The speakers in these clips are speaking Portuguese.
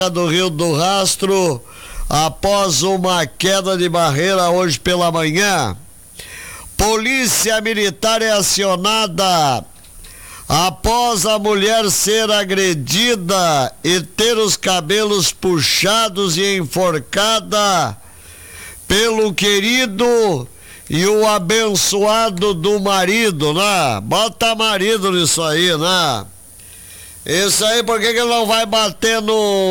do Rio do Rastro, após uma queda de barreira hoje pela manhã. Polícia Militar é acionada após a mulher ser agredida e ter os cabelos puxados e enforcada pelo querido e o abençoado do marido, né? Bota marido nisso aí, né? Isso aí, por que ele não vai bater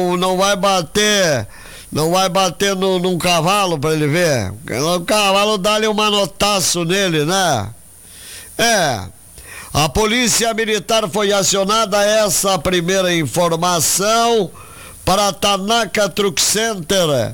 num cavalo pra ele ver? O cavalo dá-lhe um manotaço nele, né? A Polícia Militar foi acionada, essa primeira informação, para Tanaka Truck Center,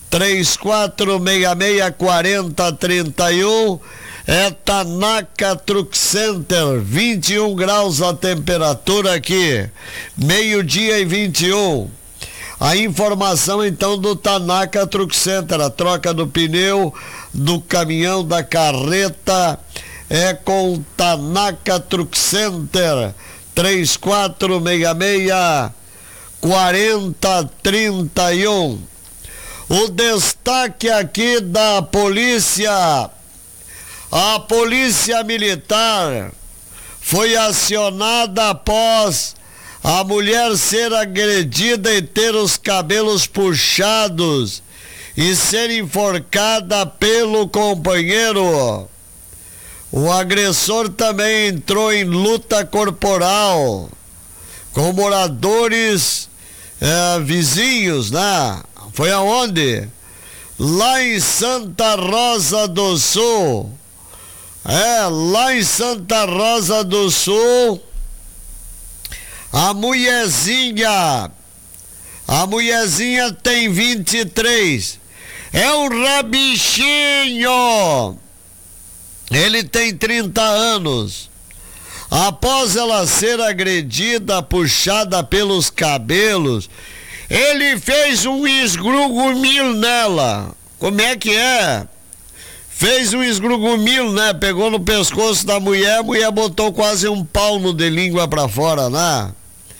34664031, Tanaka Truck Center, 21 graus a temperatura aqui, meio-dia e 21. A informação então do Tanaka Truck Center, a troca do pneu do caminhão, da carreta, é com o Tanaka Truck Center, 34664031. O destaque aqui da polícia: a Polícia Militar foi acionada após a mulher ser agredida e ter os cabelos puxados e ser enforcada pelo companheiro. O agressor também entrou em luta corporal com moradores vizinhos, né? Foi aonde? Lá em Santa Rosa do Sul. Lá em Santa Rosa do Sul, a mulherzinha tem 23. É um rabichinho. Ele tem 30 anos. Após ela ser agredida, puxada pelos cabelos, ele fez um esgrugumil nela. Como é que é? Fez um esgrugumil, né? Pegou no pescoço da mulher, a mulher botou quase um palmo de língua pra fora, né?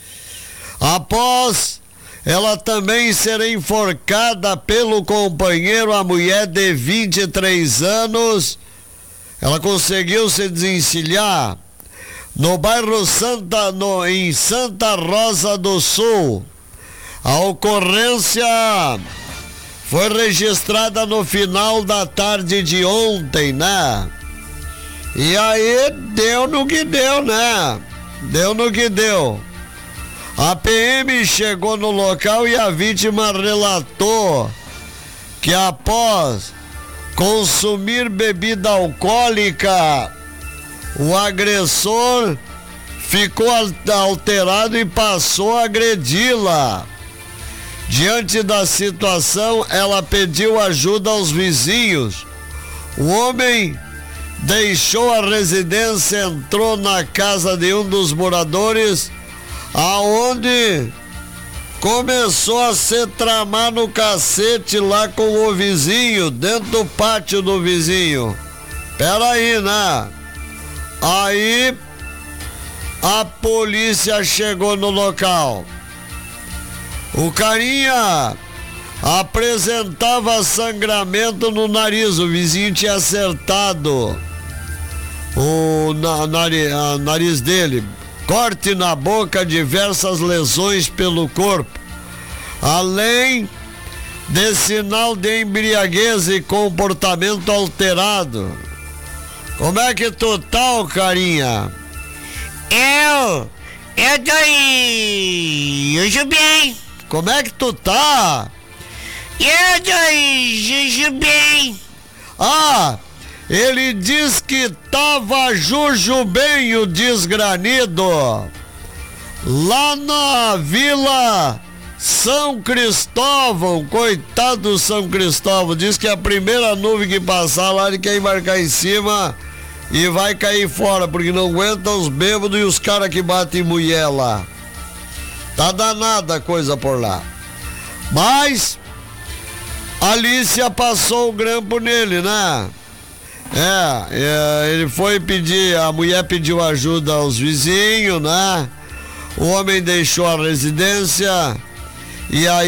Após ela também ser enforcada pelo companheiro, a mulher de 23 anos, ela conseguiu se desencilhar no bairro em Santa Rosa do Sul. A ocorrência foi registrada no final da tarde de ontem, né? E aí deu no que deu, né? Deu no que deu. A PM chegou no local e a vítima relatou que após consumir bebida alcoólica, o agressor ficou alterado e passou a agredi-la. Diante da situação, ela pediu ajuda aos vizinhos. O homem deixou a residência, entrou na casa de um dos moradores, aonde começou a se tramar no cacete lá com o vizinho, dentro do pátio do vizinho. Peraí, né? Aí a polícia chegou no local. O carinha apresentava sangramento no nariz, o vizinho tinha acertado o nariz dele. Corte na boca, diversas lesões pelo corpo, além de sinal de embriaguez e comportamento alterado. Como é que tu tá, carinha? Eu tô bem. Como é que tu tá? Eu tô bem. Ele diz que tava bem, o desgranido, lá na Vila São Cristóvão. Coitado do São Cristóvão, diz que a primeira nuvem que passar lá ele quer embarcar em cima e vai cair fora, porque não aguenta os bêbados e os caras que batem mulher lá. Tá danada a coisa por lá. Mas a Alicia passou o grampo nele, né? Ele foi pedir, a mulher pediu ajuda aos vizinhos, né? O homem deixou a residência E aí